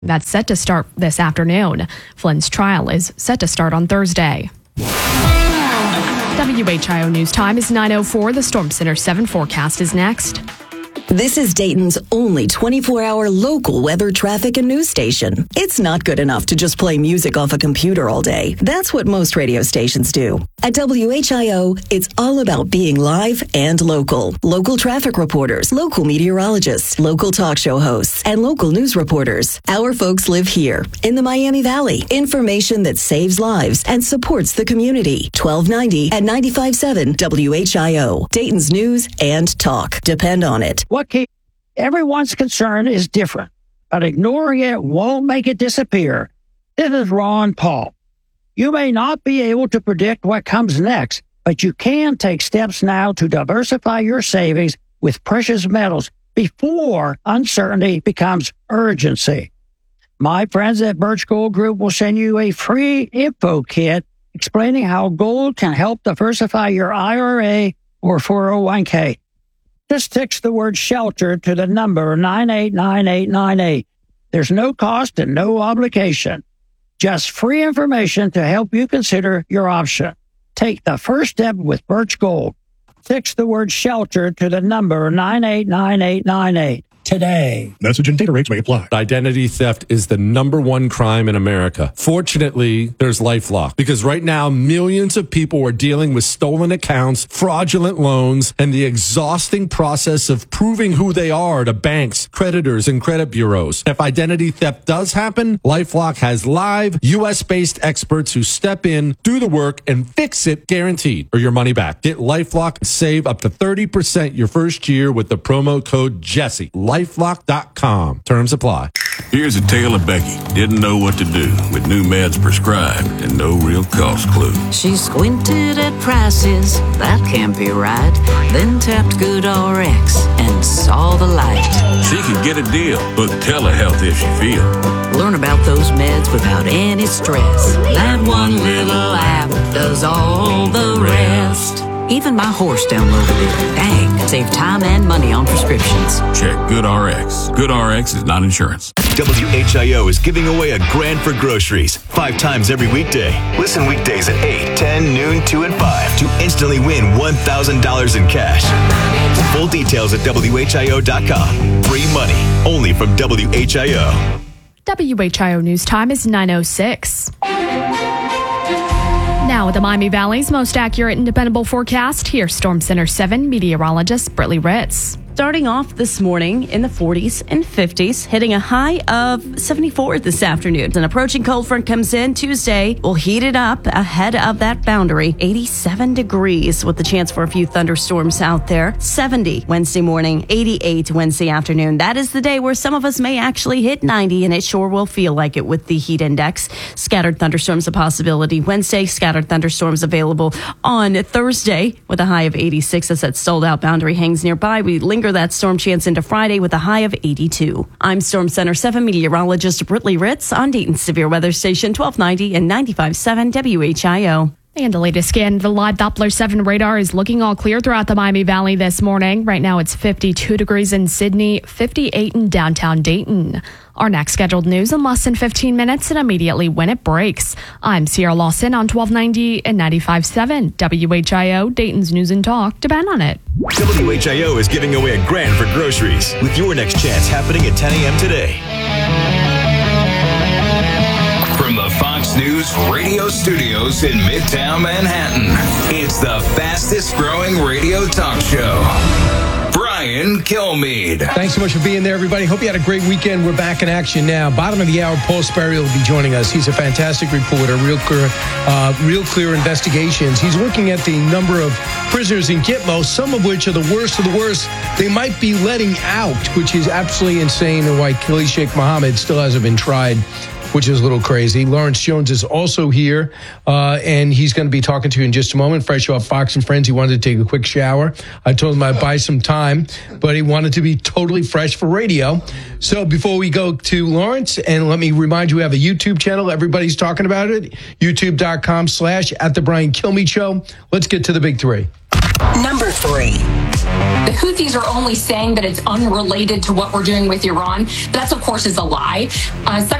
that's set to start this afternoon. Flynn's trial is set to start on Thursday. WHIO News Time is 9:04. The Storm Center 7 forecast is next. This is Dayton's only 24-hour local weather, traffic, and news station. It's not good enough to just play music off a computer all day. That's what most radio stations do. At WHIO, it's all about being live and local. Local traffic reporters, local meteorologists, local talk show hosts, and local news reporters. Our folks live here in the Miami Valley. Information that saves lives and supports the community. 1290 at 95.7 WHIO. Dayton's news and talk. Depend on it. Everyone's concern is different, but ignoring it won't make it disappear. This is Ron Paul. You may not be able to predict what comes next, but you can take steps now to diversify your savings with precious metals before uncertainty becomes urgency. My friends at Birch Gold Group will send you a free info kit explaining how gold can help diversify your IRA or 401k. Just text the word shelter to the number 989898. There's no cost and no obligation. Just free information to help you consider your option. Take the first step with Birch Gold. Text the word shelter to the number 989898 today. Message and data rates may apply. Identity theft is the #1 crime in America. Fortunately, there's LifeLock, because right now millions of people are dealing with stolen accounts, fraudulent loans, and the exhausting process of proving who they are to banks, creditors, and credit bureaus. If identity theft does happen, LifeLock has live US-based experts who step in, do the work, and fix it guaranteed, or your money back. Get LifeLock and save up to 30% your first year with the promo code Jesse. LifeLock.com. Terms apply. Here's a tale of Becky. Didn't know what to do with new meds prescribed and no real cost clue. She squinted at prices, that can't be right. Then tapped GoodRx and saw the light. She could get a deal. Book telehealth if she feel. Learn about those meds without any stress. That one little app does all the rest. Even my horse downloaded it. Dang, save time and money on prescriptions. Check GoodRx. GoodRx is not insurance. WHIO is giving away a grand for groceries 5 times every weekday. Listen weekdays at 8, 10, noon, 2, and 5 to instantly win $1,000 in cash. Full details at WHIO.com. Free money only from WHIO. WHIO News Time is 9:06. Now with the Miami Valley's most accurate and dependable forecast, here's Storm Center 7 meteorologist Brittany Ritz. Starting off this morning in the 40s and 50s, hitting a high of 74 this afternoon. An approaching cold front comes in Tuesday. We'll heat it up ahead of that boundary. 87 degrees with the chance for a few thunderstorms out there. 70 Wednesday morning, 88 Wednesday afternoon. That is the day where some of us may actually hit 90, and it sure will feel like it with the heat index. Scattered thunderstorms a possibility Wednesday. Scattered thunderstorms available on Thursday with a high of 86 as that sold out boundary hangs nearby. We linger that storm chance into Friday with a high of 82. I'm Storm Center 7 meteorologist Brittany Ritz on Dayton's Severe Weather Station 1290 and 95.7 WHIO. And the latest scan, the live Doppler 7 radar is looking all clear throughout the Miami Valley this morning. Right now it's 52 degrees in Sydney, 58 in downtown Dayton. Our next scheduled news in less than 15 minutes and immediately when it breaks. I'm Sierra Lawson on 1290 and 95.7 WHIO, Dayton's News and Talk. Depend on it. WHIO is giving away a grand for groceries with your next chance happening at 10 a.m. today. From the Fox News radio studios in Midtown Manhattan, it's the fastest growing radio talk show. Brian Kilmeade. Thanks so much for being there, everybody. Hope you had a great weekend. We're back in action now. Bottom of the hour, Paul Sperry will be joining us. He's a fantastic reporter, real clear investigations. He's looking at the number of prisoners in Gitmo, some of which are the worst of the worst. They might be letting out, which is absolutely insane, and why Khalid Sheikh Mohammed still hasn't been tried. which is a little crazy. Lawrence Jones is also here, and he's going to be talking to you in just a moment. Fresh off Fox and Friends, he wanted to take a quick shower. I told him I'd buy some time, but he wanted to be totally fresh for radio. So before we go to Lawrence, and let me remind you, we have a YouTube channel. Everybody's talking about it. YouTube.com/@TheBrianKilmeade Let's get to the big three. Number 3. The Houthis are only saying that it's unrelated to what we're doing with Iran. That, of course, is a lie.